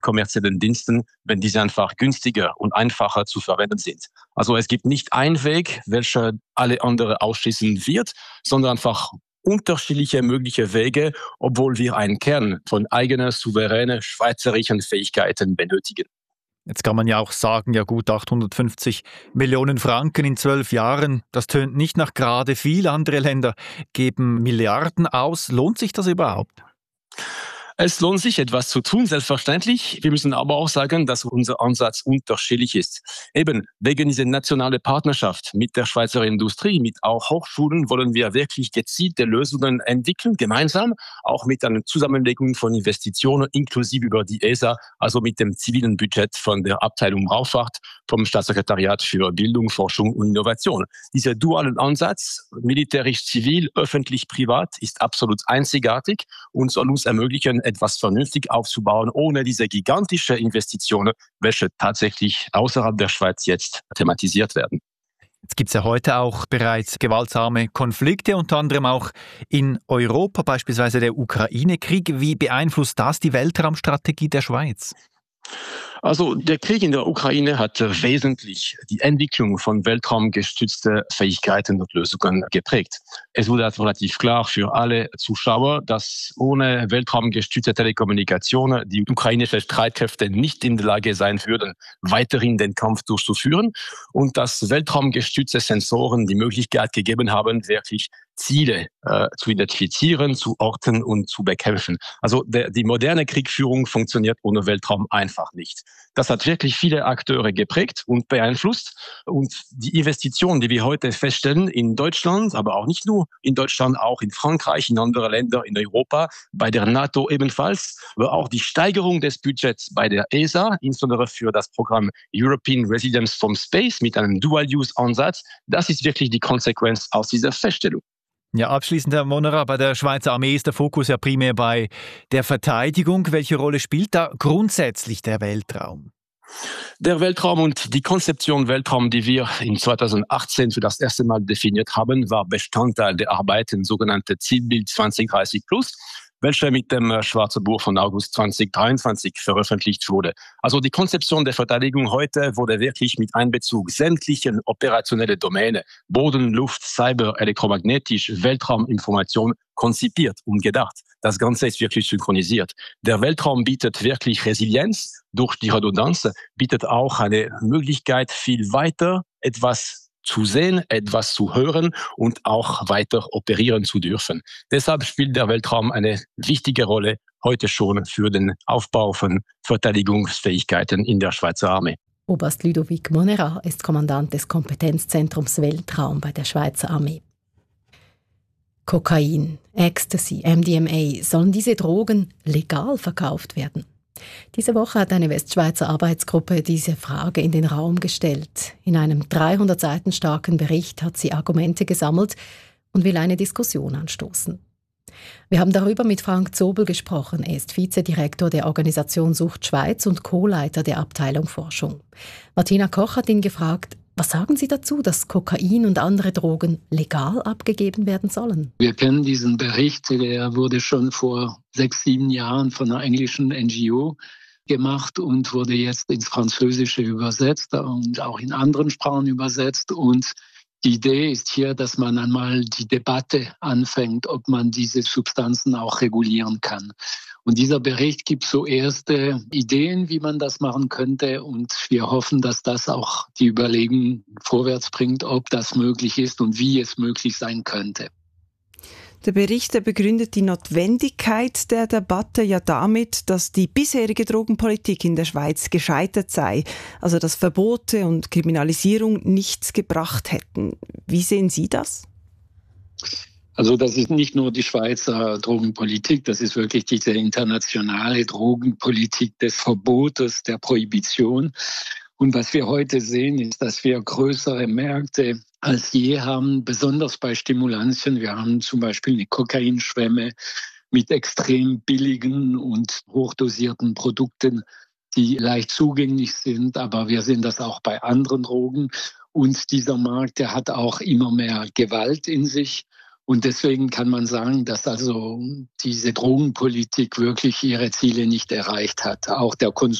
kommerziellen Diensten, wenn diese einfach günstiger und einfacher zu verwenden sind. Also es gibt nicht einen Weg, welcher alle anderen ausschließen wird, sondern einfach unterschiedliche mögliche Wege, obwohl wir einen Kern von eigenen, souveränen, schweizerischen Fähigkeiten benötigen. Jetzt kann man ja auch sagen, ja gut, 850 Millionen Franken in 12 Jahren, das tönt nicht nach gerade viel. Andere Länder geben Milliarden aus. Lohnt sich das überhaupt? Es lohnt sich, etwas zu tun, selbstverständlich. Wir müssen aber auch sagen, dass unser Ansatz unterschiedlich ist. Eben wegen dieser nationalen Partnerschaft mit der Schweizer Industrie, mit auch Hochschulen, wollen wir wirklich gezielte Lösungen entwickeln, gemeinsam, auch mit einer Zusammenlegung von Investitionen, inklusive über die ESA, also mit dem zivilen Budget von der Abteilung Raumfahrt, vom Staatssekretariat für Bildung, Forschung und Innovation. Dieser duale Ansatz, militärisch-zivil, öffentlich-privat, ist absolut einzigartig und soll uns ermöglichen, etwas vernünftig aufzubauen, ohne diese gigantische Investitionen, welche tatsächlich außerhalb der Schweiz jetzt thematisiert werden. Jetzt gibt es ja heute auch bereits gewaltsame Konflikte, unter anderem auch in Europa, beispielsweise der Ukraine-Krieg. Wie beeinflusst das die Weltraumstrategie der Schweiz? Also der Krieg in der Ukraine hat wesentlich die Entwicklung von weltraumgestützten Fähigkeiten und Lösungen geprägt. Es wurde relativ klar für alle Zuschauer, dass ohne weltraumgestützte Telekommunikation die ukrainischen Streitkräfte nicht in der Lage sein würden, weiterhin den Kampf durchzuführen und dass weltraumgestützte Sensoren die Möglichkeit gegeben haben, wirklich Ziele zu identifizieren, zu orten und zu bekämpfen. Also die moderne Kriegführung funktioniert ohne Weltraum einfach nicht. Das hat wirklich viele Akteure geprägt und beeinflusst. Und die Investitionen, die wir heute feststellen in Deutschland, aber auch nicht nur in Deutschland, auch in Frankreich, in anderen Ländern in Europa, bei der NATO ebenfalls, aber auch die Steigerung des Budgets bei der ESA, insbesondere für das Programm European Resilience from Space mit einem Dual-Use-Ansatz, das ist wirklich die Konsequenz aus dieser Feststellung. Ja, abschließend, Herr Monnerat, bei der Schweizer Armee ist der Fokus ja primär bei der Verteidigung. Welche Rolle spielt da grundsätzlich der Weltraum? Der Weltraum und die Konzeption Weltraum, die wir in 2018 für das erste Mal definiert haben, war Bestandteil der Arbeiten sogenannte Zielbild 2030 Plus, welche mit dem Schwarzen Buch von August 2023 veröffentlicht wurde. Also die Konzeption der Verteidigung heute wurde wirklich mit Einbezug sämtlichen operationelle Domäne, Boden, Luft, Cyber, elektromagnetisch, Weltrauminformation konzipiert und gedacht. Das Ganze ist wirklich synchronisiert. Der Weltraum bietet wirklich Resilienz durch die Redundanz, bietet auch eine Möglichkeit, viel weiter etwas zu sehen, etwas zu hören und auch weiter operieren zu dürfen. Deshalb spielt der Weltraum eine wichtige Rolle heute schon für den Aufbau von Verteidigungsfähigkeiten in der Schweizer Armee. Oberst Ludovic Monnerat ist Kommandant des Kompetenzzentrums Weltraum bei der Schweizer Armee. Kokain, Ecstasy, MDMA, sollen diese Drogen legal verkauft werden? Diese Woche hat eine Westschweizer Arbeitsgruppe diese Frage in den Raum gestellt. In einem 300 Seiten starken Bericht hat sie Argumente gesammelt und will eine Diskussion anstoßen. Wir haben darüber mit Frank Zobel gesprochen. Er ist Vizedirektor der Organisation Sucht Schweiz und Co-Leiter der Abteilung Forschung. Martina Koch hat ihn gefragt, was sagen Sie dazu, dass Kokain und andere Drogen legal abgegeben werden sollen? Wir kennen diesen Bericht, der wurde schon vor 6, 7 Jahren von einer englischen NGO gemacht und wurde jetzt ins Französische übersetzt und auch in anderen Sprachen übersetzt. Und die Idee ist hier, dass man einmal die Debatte anfängt, ob man diese Substanzen auch regulieren kann. Und dieser Bericht gibt so erste Ideen, wie man das machen könnte. Und wir hoffen, dass das auch die Überlegung vorwärts bringt, ob das möglich ist und wie es möglich sein könnte. Der Bericht begründet die Notwendigkeit der Debatte ja damit, dass die bisherige Drogenpolitik in der Schweiz gescheitert sei, also dass Verbote und Kriminalisierung nichts gebracht hätten. Wie sehen Sie das? Also das ist nicht nur die Schweizer Drogenpolitik, das ist wirklich diese internationale Drogenpolitik des Verbotes, der Prohibition. Und was wir heute sehen, ist, dass wir größere Märkte als je haben, besonders bei Stimulantien. Wir haben zum Beispiel eine Kokainschwemme mit extrem billigen und hochdosierten Produkten, die leicht zugänglich sind. Aber wir sehen das auch bei anderen Drogen. Und dieser Markt, der hat auch immer mehr Gewalt in sich. Und deswegen kann man sagen, dass also diese Drogenpolitik wirklich ihre Ziele nicht erreicht hat. Auch der Konsum